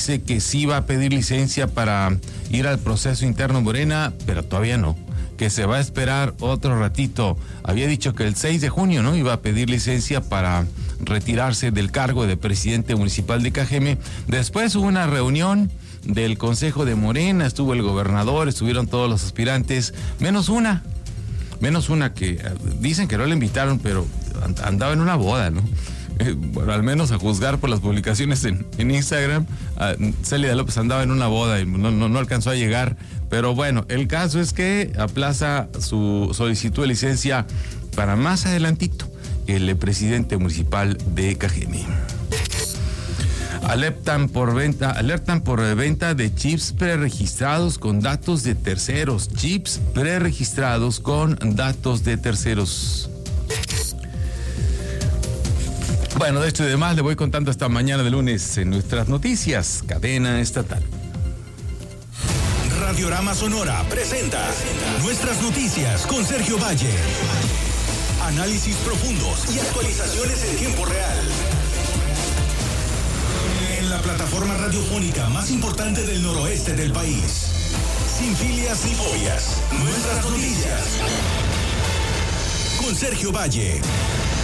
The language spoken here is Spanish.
dice que sí va a pedir licencia para ir al proceso interno Morena, pero todavía no, que se va a esperar otro ratito. Había dicho que el 6 de junio, ¿no?, iba a pedir licencia para retirarse del cargo de presidente municipal de Cajeme. Después hubo una reunión del Consejo de Morena, estuvo el gobernador, estuvieron todos los aspirantes, menos una que dicen que no le invitaron, pero andaba en una boda, ¿no? Bueno, al menos a juzgar por las publicaciones en Instagram, Celia López andaba en una boda y no alcanzó a llegar. Pero bueno, el caso es que aplaza su solicitud de licencia para más adelantito el presidente municipal de Cajeme. Alertan por venta de chips preregistrados con datos de terceros. Chips preregistrados con datos de terceros. Bueno, de esto y demás le voy contando esta mañana de lunes en nuestras noticias, cadena estatal. Radiorama Sonora presenta Nuestras Noticias con Sergio Valle. Análisis profundos y actualizaciones en tiempo real. En la plataforma radiofónica más importante del noroeste del país. Sin filias ni fobias. Nuestras Noticias. Con Sergio Valle.